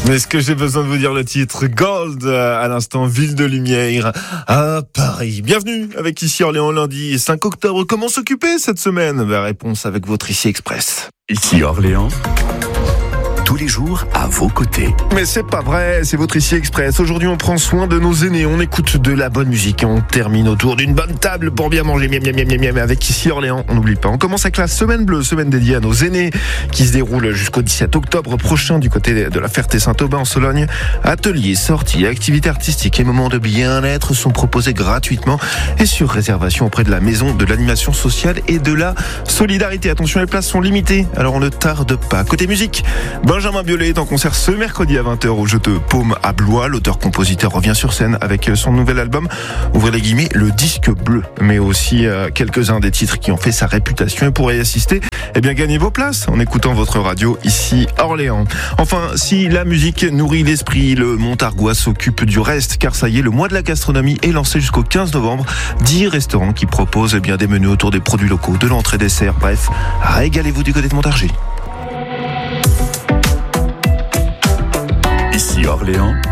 Est-ce que j'ai besoin de vous dire le titre? Gold, à l'instant, Ville de Lumière à Paris. Bienvenue avec Ici Orléans, lundi 5 octobre. Comment s'occuper cette semaine? Réponse avec votre Ici Express. Ici Orléans, tous les jours à vos côtés. Mais c'est pas vrai, c'est votre Ici Express. Aujourd'hui, on prend soin de nos aînés, on écoute de la bonne musique et on termine autour d'une bonne table pour bien manger. Miam, miam, miam, miam, miam. Avec Ici Orléans, on n'oublie pas. On commence avec la semaine bleue, semaine dédiée à nos aînés, qui se déroule jusqu'au 17 octobre prochain du côté de la Ferté-Saint-Aubin en Sologne. Ateliers, sorties, activités artistiques et moments de bien-être sont proposés gratuitement et sur réservation auprès de la Maison de l'Animation Sociale et de la Solidarité. Attention, les places sont limitées, alors on ne tarde pas. Côté musique, Benjamin Biolay est en concert ce mercredi à 20h au Jeu de Paume à Blois. L'auteur-compositeur revient sur scène avec son nouvel album, ouvrez les guillemets, le disque bleu, mais aussi quelques-uns des titres qui ont fait sa réputation. Et pour y assister, gagnez vos places en écoutant votre radio Ici Orléans. Enfin, si la musique nourrit l'esprit, le Montargois s'occupe du reste, car ça y est, le mois de la gastronomie est lancé jusqu'au 15 novembre. 10 restaurants qui proposent des menus autour des produits locaux, de l'entrée dessert, bref, régalez-vous du côté de Montargis. Ici Orléans,